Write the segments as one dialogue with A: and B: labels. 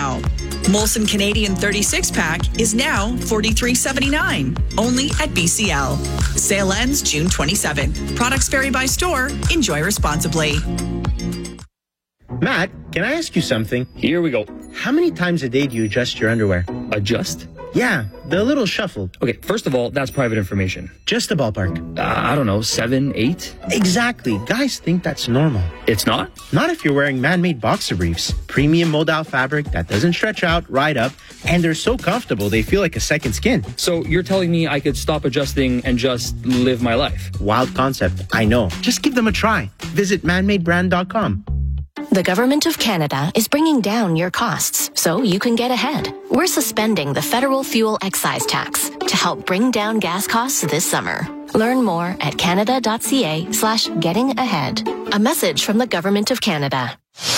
A: now. Molson Canadian 36-pack is now $43.79, only at BCL. Sale ends June 27th. Products vary by store. Enjoy responsibly.
B: Matt, can I ask you something?
C: Here we go.
B: How many times a day do you adjust your underwear?
C: Adjust?
B: Yeah, the little shuffle.
C: Okay, first of all, that's private information.
B: Just a ballpark.
C: I don't know, 7, 8?
B: Exactly. Guys think that's normal.
C: It's not?
B: Not if you're wearing man-made boxer briefs. Premium modal fabric that doesn't stretch out, ride up, and they're so comfortable they feel like a second skin.
C: So you're telling me I could stop adjusting and just live my life?
B: Wild concept, I know. Just give them a try. Visit manmadebrand.com.
D: The Government of Canada is bringing down your costs so you can get ahead. We're suspending the federal fuel excise tax to help bring down gas costs this summer. Learn more at canada.ca/getting-ahead. A message from the Government of Canada.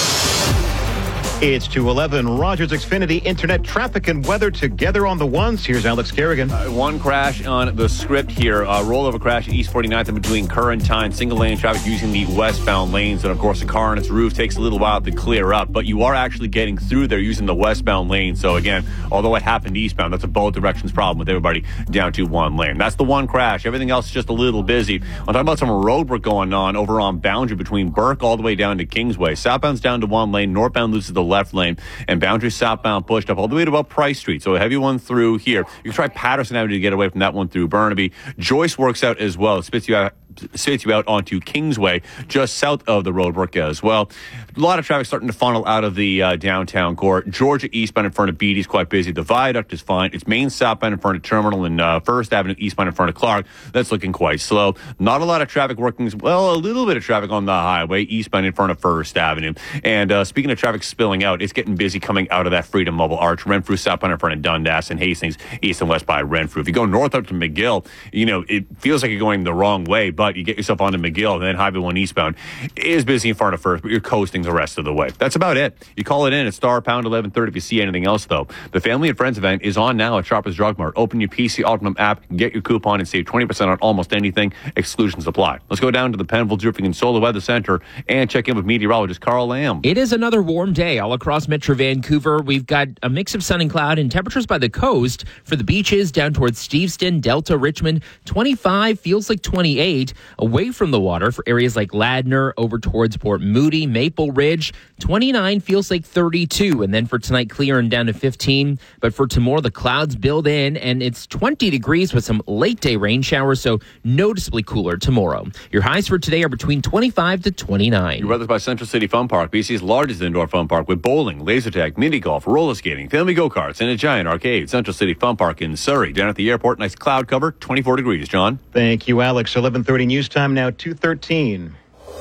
E: It's 2:11. Rogers Xfinity Internet traffic and weather together on the ones. Here's Alex Kerrigan.
F: One crash on the script here. Rollover crash at East 49th in between Kerr and Tyne. Single lane traffic using the westbound lanes. And, of course, the car on its roof takes a little while to clear up. But you are actually getting through there using the westbound lane. So, again, although it happened eastbound, that's a both directions problem with everybody down to one lane. That's the one crash. Everything else is just a little busy. I'm talking about some road work going on over on Boundary between Burke all the way down to Kingsway. Southbound's down to one lane. Northbound loses the left lane, and Boundary southbound pushed up all the way to about Price Street. So a heavy one through here. You can try Patterson Avenue to get away from that one through Burnaby. Joyce works out as well. It spits you out onto Kingsway, just south of the roadwork as well. A lot of traffic starting to funnel out of the downtown core. Georgia eastbound in front of Beatty's quite busy. The viaduct is fine. It's Main southbound in front of Terminal and First Avenue eastbound in front of Clark. That's looking quite slow. Not a lot of traffic working. Well, a little bit of traffic on the highway eastbound in front of First Avenue. And speaking of traffic spilling out, it's getting busy coming out of that Freedom Mobile Arch. Renfrew southbound in front of Dundas and Hastings east and west by Renfrew. If you go north up to McGill, it feels like you're going the wrong way, but you get yourself onto McGill, and then Highway 1 eastbound is busy in front of First, but you're coasting the rest of the way. That's about it. You call it in at *pound 1130 if you see anything else, though. The Family and Friends event is on now at Shoppers Drug Mart. Open your PC Optimum app, get your coupon, and save 20% on almost anything. Exclusions apply. Let's go down to the Penville Roofing and Solar Weather Center and check in with meteorologist Carl Lamb.
G: It is another warm day all across Metro Vancouver. We've got a mix of sun and cloud and temperatures by the coast. For the beaches, down towards Steveston, Delta, Richmond, 25 feels like 28. Away from the water for areas like Ladner, over towards Port Moody, Maple Ridge, 29 feels like 32. And then for tonight, clear and down to 15. But for tomorrow, the clouds build in, and it's 20 degrees with some late day rain showers, so noticeably cooler tomorrow. Your highs for today are between 25 to 29.
F: Your weather's by Central City Fun Park, BC's largest indoor fun park with bowling, laser tag, mini golf, roller skating, family go-karts, and a giant arcade. Central City Fun Park in Surrey. Down at the airport, nice cloud cover, 24 degrees. John?
E: Thank you, Alex. 11:30 news time now, 2:13.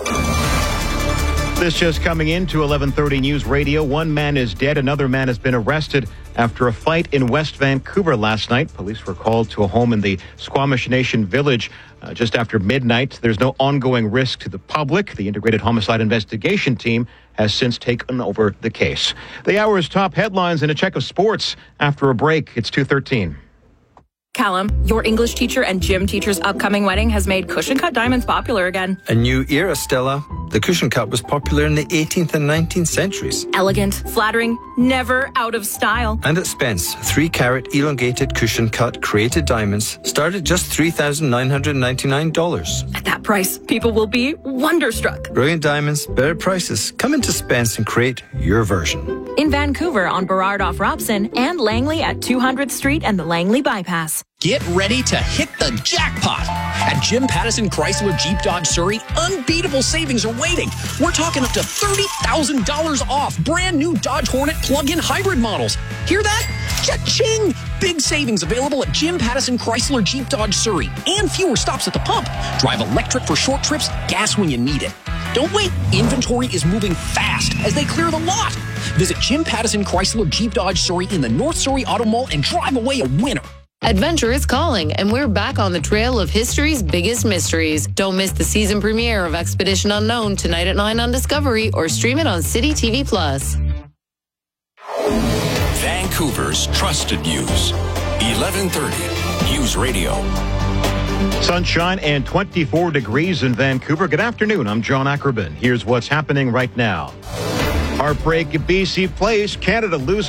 E: This just coming into 11:30 News Radio. One man is dead. Another man has been arrested after a fight in West Vancouver last night. Police were called to a home in the Squamish Nation Village just after midnight. There's no ongoing risk to the public. The Integrated Homicide Investigation Team has since taken over the case. The hour's top headlines and a check of sports after a break. It's 2:13.
H: Callum, your English teacher and gym teacher's upcoming wedding has made cushion cut diamonds popular again.
I: A new era, Stella. The cushion cut was popular in the 18th and 19th centuries.
H: Elegant, flattering, never out of style.
I: And at Spence, 3-carat elongated cushion cut created diamonds start at just $3,999.
H: At that price, people will be wonderstruck.
I: Brilliant diamonds, better prices. Come into Spence and create your version.
H: In Vancouver on Burrard off Robson and Langley at 200th Street and the Langley Bypass.
J: Get ready to hit the jackpot. At Jim Pattison Chrysler Jeep Dodge Surrey, unbeatable savings are waiting. We're talking up to $30,000 off brand new Dodge Hornet plug-in hybrid models. Hear that? Cha-ching! Big savings available at Jim Pattison Chrysler Jeep Dodge Surrey and fewer stops at the pump. Drive electric for short trips, gas when you need it. Don't wait. Inventory is moving fast as they clear the lot. Visit Jim Pattison Chrysler Jeep Dodge Surrey in the North Surrey Auto Mall and drive away a winner.
K: Adventure is calling, and we're back on the trail of history's biggest mysteries. Don't miss the season premiere of Expedition Unknown tonight at 9 on Discovery, or stream it on City TV Plus.
L: Vancouver's trusted news. 1130 News Radio.
E: Sunshine and 24 degrees in Vancouver. Good afternoon. I'm John Ackerman. Here's what's happening right now. Heartbreak at BC Place. Canada losing